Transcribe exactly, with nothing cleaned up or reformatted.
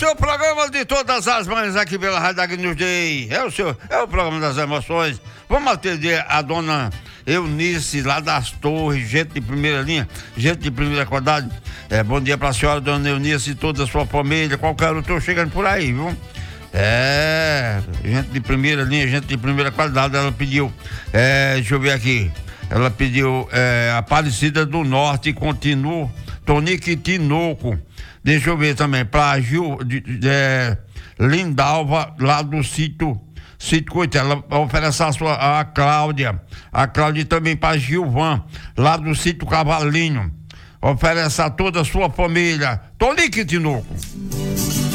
seu programa de todas as manhãs aqui pela Rádio Agnews Day. É o seu, é o programa das emoções. Vamos atender a dona Eunice lá das Torres, gente de primeira linha, gente de primeira qualidade. É, bom dia pra senhora, dona Eunice e toda a sua família. Qualquer outro chegando por aí, viu? É, gente de primeira linha, gente de primeira qualidade. Ela pediu, é, deixa eu ver aqui. Ela pediu é, Aparecida do Norte, continua, Tonique Tinoco. Deixa eu ver também, pra Gil, de, de, é, Lindalva, lá do sítio, sítio Coitela. Ela oferece a sua, a Cláudia, a Cláudia também pra Gilvan, lá do sítio Cavalinho. Oferece a toda a sua família, Tonique Tinoco.